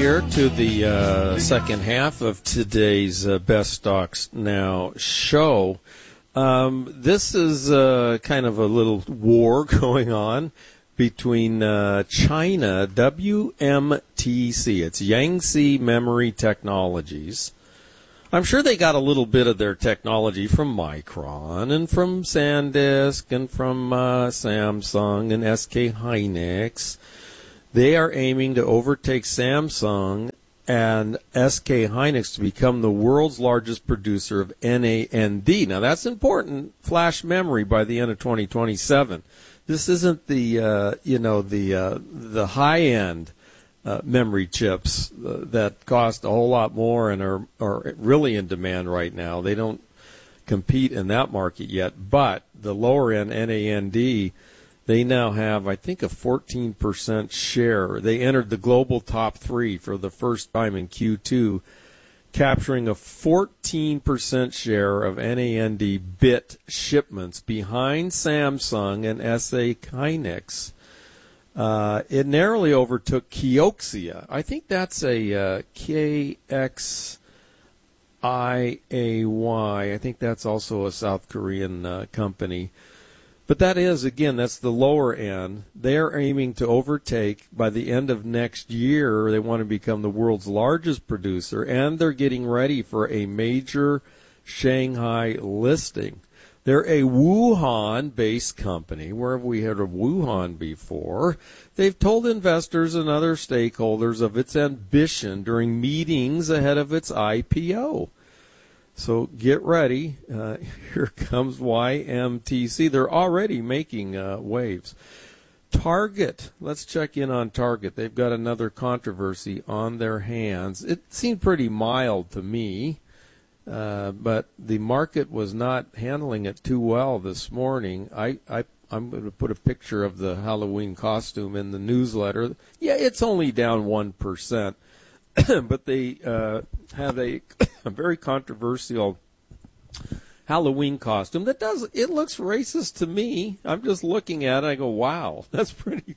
here to the second half of today's Best Stocks Now show. This is kind of a little war going on between China, WMTC. It's Yangtze Memory Technologies. I'm sure they got a little bit of their technology from Micron and from SanDisk and from Samsung and SK Hynix. They are aiming to overtake Samsung and SK Hynix to become the world's largest producer of NAND. Now, that's important, flash memory, by the end of 2027. This isn't the high-end memory chips that cost a whole lot more and are really in demand right now. They don't compete in that market yet, but the lower-end NAND, they now have, I think, a 14% share. They entered the global top three for the first time in Q2, capturing a 14% share of NAND bit shipments behind Samsung and SK Hynix. It narrowly overtook Kioxia. I think that's a KXIAY. I think that's also a South Korean company. But that is, again, that's the lower end. They're aiming to overtake, by the end of next year, they want to become the world's largest producer, and they're getting ready for a major Shanghai listing. They're a Wuhan-based company. Where have we heard of Wuhan before? They've told investors and other stakeholders of its ambition during meetings ahead of its IPO. So get ready. Here comes YMTC. They're already making waves. Target. Let's check in on Target. They've got another controversy on their hands. It seemed pretty mild to me, but the market was not handling it too well this morning. I'm going to put a picture of the Halloween costume in the newsletter. Yeah, it's only down 1%. But they have a very controversial Halloween costume it looks racist to me. I'm just looking at it, I go, wow, that's pretty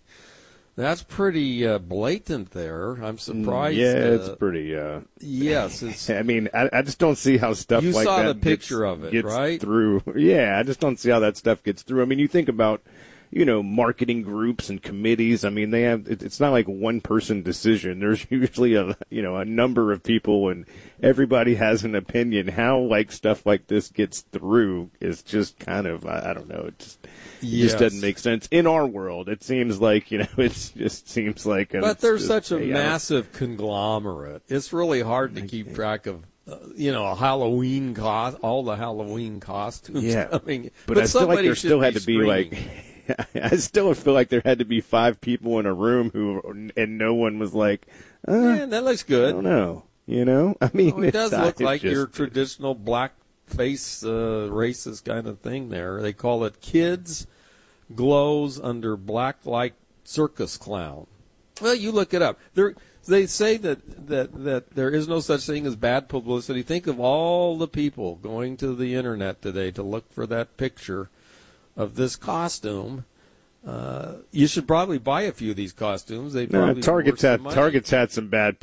blatant there. I'm surprised. Yeah, it's pretty. Yes, it's. I mean, I just don't see how stuff like that. You saw the picture of it, gets right? Through. Yeah, I just don't see how that stuff gets through. I mean, you think about, marketing groups and committees. I mean, it's not like one person decision. There's usually a number of people, and everybody has an opinion. How stuff like this gets through is just kind of, I don't know. It just doesn't make sense in our world. It seems like, it just seems like. But there's such a massive conglomerate. It's really hard to keep track of. A Halloween all the Halloween costumes. Yeah, coming. But I feel like there still had to be I still feel like there had to be 5 people in a room and no one was like, yeah, that looks good. I don't know. I mean, it does look like your traditional black face racist kind of thing there. They call it kids glows under black like circus clown. Well, you look it up. They say that there is no such thing as bad publicity. Think of all the people going to the internet today to look for that picture of this costume. You should probably buy a few of these costumes. Target's had some bad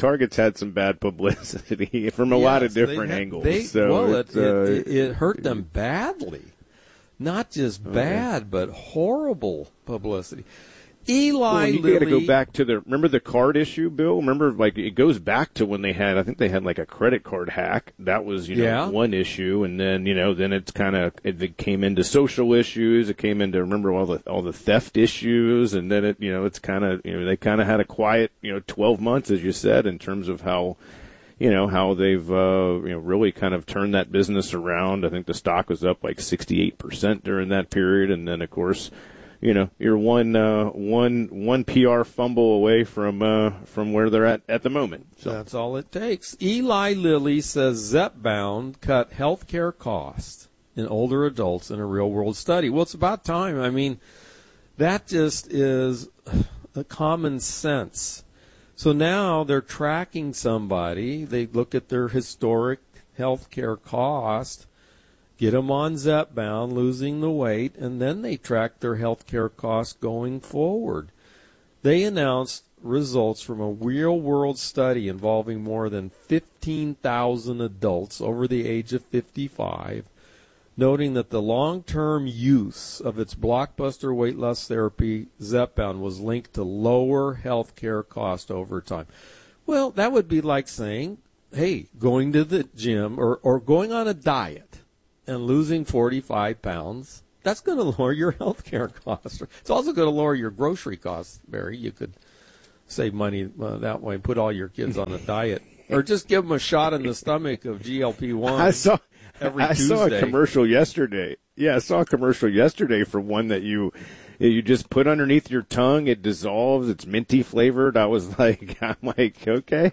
publicity from a lot of different angles. It hurt them badly. Not just bad, but horrible publicity. Eli Lilly. You got to go back to remember the card issue, Bill? Remember, it goes back to when I think they had a credit card hack. That was, one issue. And then, then it's it came into social issues. It came into, remember, all the theft issues. And then it's they had a quiet, 12 months, as you said, in terms of how they've, really kind of turned that business around. I think the stock was up 68% during that period. And then, of course, you're one PR fumble away from where they're at the moment. So that's all it takes. Eli Lilly says Zepbound cut healthcare costs in older adults in a real-world study. Well, it's about time. I mean, that just is a common sense. So now they're tracking somebody. They look at their historic healthcare cost, get them on Zepbound, losing the weight, and then they track their health care costs going forward. They announced results from a real-world study involving more than 15,000 adults over the age of 55, noting that the long-term use of its blockbuster weight loss therapy, Zepbound, was linked to lower health care costs over time. Well, that would be like saying, hey, going to the gym or going on a diet and losing 45 pounds, that's going to lower your health care costs. It's also going to lower your grocery costs, Barry. You could save money that way and put all your kids on a diet. Or just give them a shot in the stomach of GLP-1. I saw a commercial yesterday. Yeah, I saw a commercial yesterday for one that you just put underneath your tongue. It dissolves. It's minty flavored. I'm like, okay.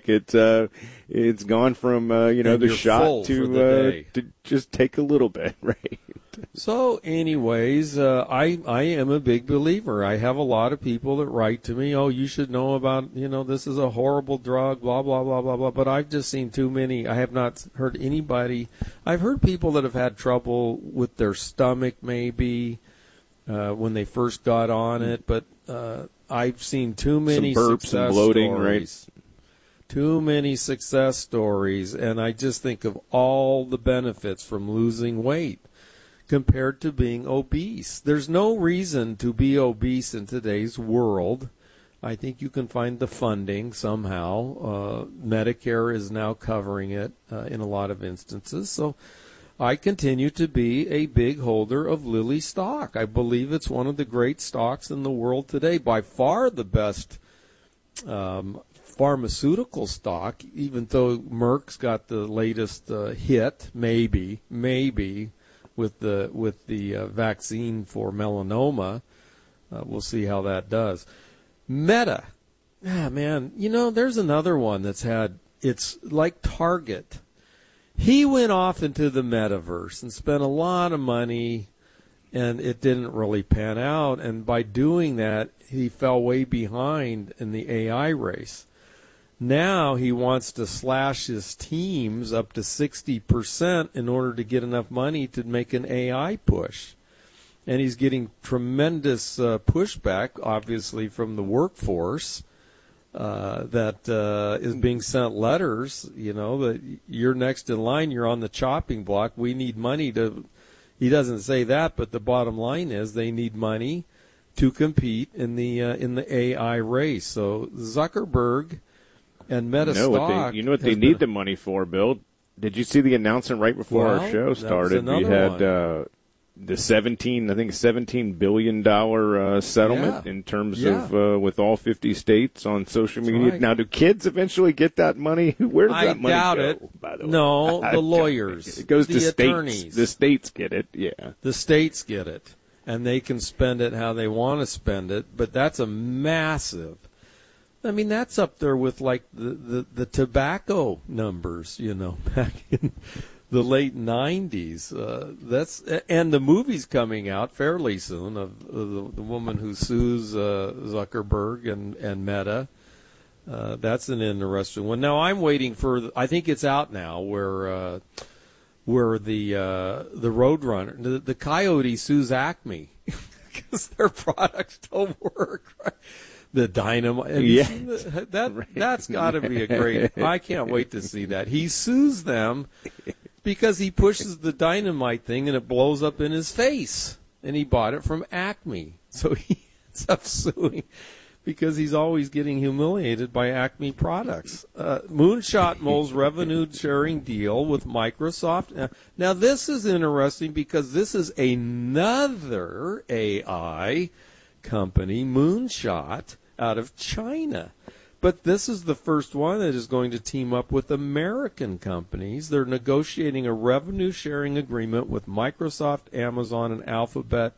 It's gone from the shot to just take a little bit, right? So, anyways, I am a big believer. I have a lot of people that write to me, oh, you should know about, this is a horrible drug, blah, blah, blah, blah, blah. But I've just seen too many. I have not heard anybody. I've heard people that have had trouble with their stomach maybe when they first got on it. But I've seen too many some burps success and bloating, stories. Right? Too many success stories. And I just think of all the benefits from losing weight compared to being obese. There's no reason to be obese in today's world. I think you can find the funding somehow. Medicare is now covering it in a lot of instances. So I continue to be a big holder of Lilly stock. I believe it's one of the great stocks in the world today. By far the best pharmaceutical stock, even though Merck's got the latest hit, maybe, with the vaccine for melanoma. We'll see how that does. Meta. Man, there's another one it's like Target. He went off into the metaverse and spent a lot of money, and it didn't really pan out. And by doing that, he fell way behind in the AI race. Now he wants to slash his teams up to 60% in order to get enough money to make an AI push. And he's getting tremendous pushback, obviously, from the workforce that is being sent letters, that you're next in line, you're on the chopping block. We need money to – he doesn't say that, but the bottom line is they need money to compete in the AI race. So Zuckerberg – and Meta stock. You know what they need the money for, Bill? Did you see the announcement right before our show started? We had the $17 billion settlement in terms of with all 50 states on social media. Right. Now, do kids eventually get that money? Where does that money go? I doubt it. By the way? No, the lawyers. It goes to attorneys. States. The states get it, yeah. The states get it, and they can spend it how they want to spend it, but that's a massive. I mean, that's up there with like the tobacco numbers, back in the late 90s. And the movie's coming out fairly soon of the woman who sues Zuckerberg and Meta. That's an interesting one. Now I'm waiting for. I think it's out now where the Roadrunner, the Coyote sues Acme because their products don't work. Right? The dynamite. That's got to be a great. I can't wait to see that. He sues them because he pushes the dynamite thing and it blows up in his face. And he bought it from Acme. So he ends up suing because he's always getting humiliated by Acme products. Moonshot Mole's revenue-sharing deal with Microsoft. Now, this is interesting because this is another AI company, Moonshot, out of China. But this is the first one that is going to team up with American companies. They're negotiating a revenue-sharing agreement with Microsoft, Amazon, and Alphabet,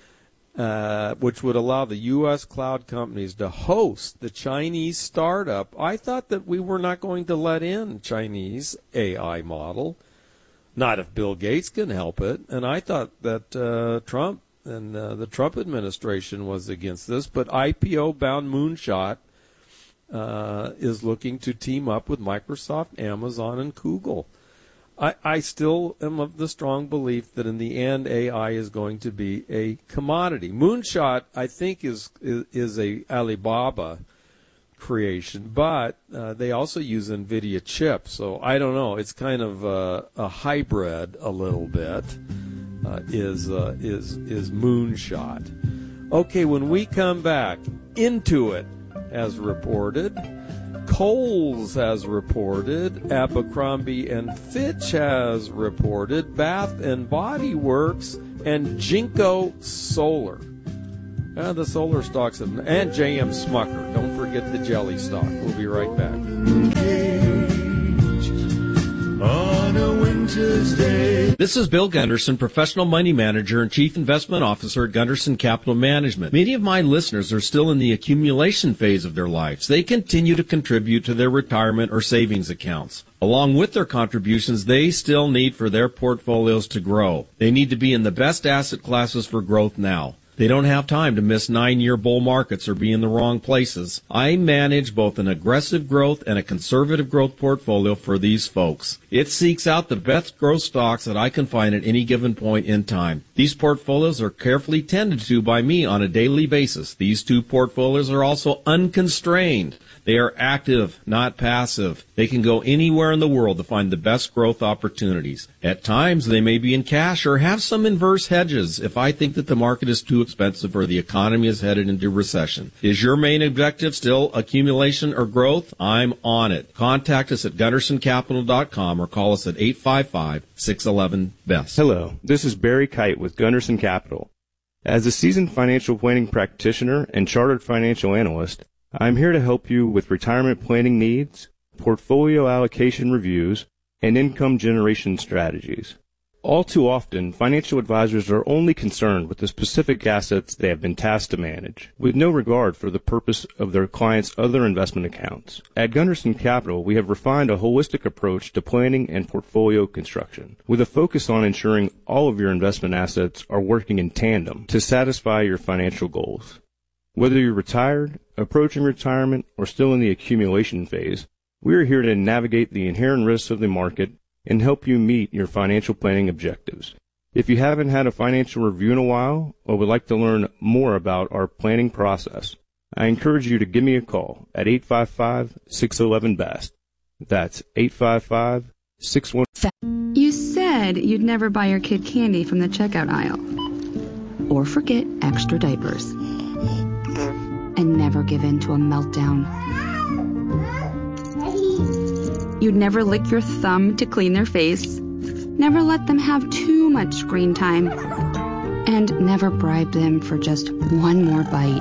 which would allow the U.S. cloud companies to host the Chinese startup. I thought that we were not going to let in Chinese AI model, not if Bill Gates can help it. And I thought that Trump and the Trump administration was against this, but IPO-bound Moonshot is looking to team up with Microsoft, Amazon, and Google. I still am of the strong belief that in the end, AI is going to be a commodity. Moonshot, I think, is a Alibaba creation, but they also use NVIDIA chips. So I don't know. It's kind of a hybrid a little bit. Is Moonshot. Okay, when we come back, Intuit has reported, Kohl's has reported, Abercrombie and Fitch has reported, Bath and Body Works, and Jinko Solar. The solar stocks have, and J.M. Smucker. Don't forget the jelly stock. We'll be right back. On a winter's day. This is Bill Gunderson, Professional Money Manager and Chief Investment Officer at Gunderson Capital Management. Many of my listeners are still in the accumulation phase of their lives. They continue to contribute to their retirement or savings accounts. Along with their contributions, they still need for their portfolios to grow. They need to be in the best asset classes for growth now. They don't have time to miss 9-year bull markets or be in the wrong places. I manage both an aggressive growth and a conservative growth portfolio for these folks. It seeks out the best growth stocks that I can find at any given point in time. These portfolios are carefully tended to by me on a daily basis. These two portfolios are also unconstrained. They are active, not passive. They can go anywhere in the world to find the best growth opportunities. At times, they may be in cash or have some inverse hedges if I think that the market is too expensive or the economy is headed into recession. Is your main objective still accumulation or growth? I'm on it. Contact us at GundersonCapital.com or call us at 855-611-BEST. Hello, this is Barry Kite with Gunderson Capital. As a seasoned financial planning practitioner and chartered financial analyst, I'm here to help you with retirement planning needs, portfolio allocation reviews, and income generation strategies. All too often, financial advisors are only concerned with the specific assets they have been tasked to manage, with no regard for the purpose of their clients' other investment accounts. At Gunderson Capital, we have refined a holistic approach to planning and portfolio construction, with a focus on ensuring all of your investment assets are working in tandem to satisfy your financial goals. Whether you're retired, approaching retirement, or still in the accumulation phase, we are here to navigate the inherent risks of the market and help you meet your financial planning objectives. If you haven't had a financial review in a while or would like to learn more about our planning process, I encourage you to give me a call at 855-611-BEST. That's 855-611. You said you'd never buy your kid candy from the checkout aisle. Or forget extra diapers. And never give in to a meltdown. You'd never lick your thumb to clean their face. Never let them have too much screen time. And never bribe them for just one more bite.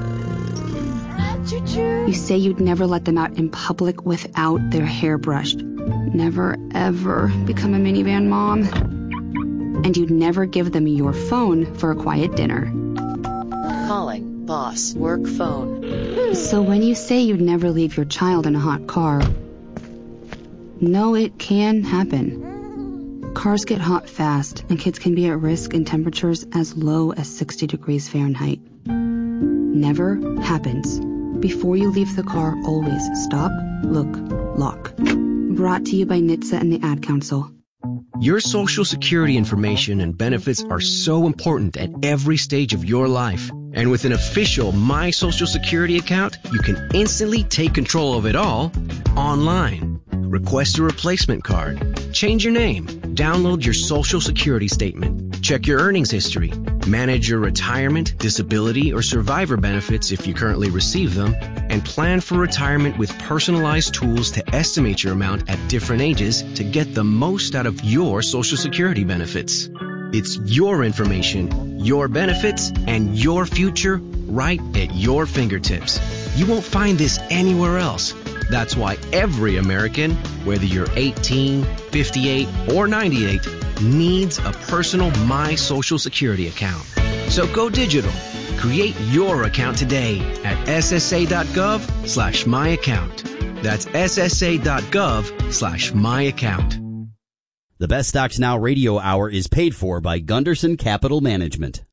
You say you'd never let them out in public without their hair brushed. Never, ever become a minivan mom. And you'd never give them your phone for a quiet dinner. Calling boss work phone. So when you say you'd never leave your child in a hot car, no, it can happen. Cars get hot fast, and kids can be at risk in temperatures as low as 60 degrees Fahrenheit. Never happens. Before you leave the car, always stop, look, lock. Brought to you by NHTSA and the Ad Council. Your Social Security information and benefits are so important at every stage of your life. And with an official My Social Security account, you can instantly take control of it all online. Request a replacement card, change your name, download your Social Security statement, check your earnings history, manage your retirement, disability, or survivor benefits if you currently receive them, and plan for retirement with personalized tools to estimate your amount at different ages to get the most out of your Social Security benefits. It's your information, your benefits, and your future right at your fingertips. You won't find this anywhere else. That's why every American, whether you're 18, 58, or 98, needs a personal My Social Security account. So go digital. Create your account today at ssa.gov/myaccount. That's ssa.gov/myaccount. The Best Stocks Now radio hour is paid for by Gunderson Capital Management.